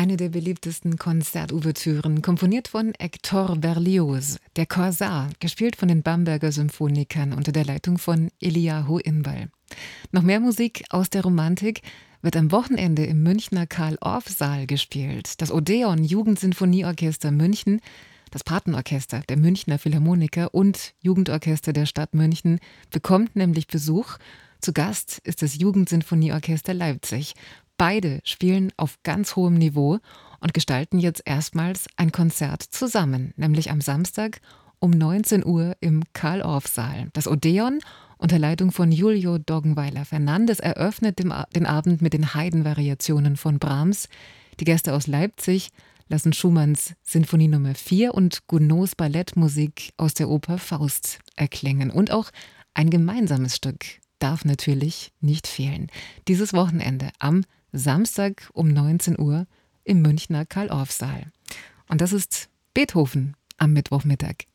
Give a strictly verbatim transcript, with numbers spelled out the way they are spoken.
Eine der beliebtesten Konzertouvertüren, komponiert von Hector Berlioz, der Korsar, gespielt von den Bamberger Symphonikern unter der Leitung von Eliahu Inbal. Noch mehr Musik aus der Romantik wird am Wochenende im Münchner Karl-Orff-Saal gespielt. Das Odeon Jugendsinfonieorchester München, das Patenorchester der Münchner Philharmoniker und Jugendorchester der Stadt München bekommt nämlich Besuch. Zu Gast ist das Jugendsinfonieorchester Leipzig. Beide spielen auf ganz hohem Niveau und gestalten jetzt erstmals ein Konzert zusammen, nämlich am Samstag um neunzehn Uhr im Karl-Orff-Saal. Das Odeon unter Leitung von Julio Doggenweiler-Fernandes eröffnet den Abend mit den Haydn-Variationen von Brahms. Die Gäste aus Leipzig lassen Schumanns Sinfonie Nummer vier und Gounods Ballettmusik aus der Oper Faust erklingen. Und auch ein gemeinsames Stück darf natürlich nicht fehlen. Dieses Wochenende am Samstag um neunzehn Uhr im Münchner Karl-Orff-Saal. Und das ist Beethoven am Mittwochmittag.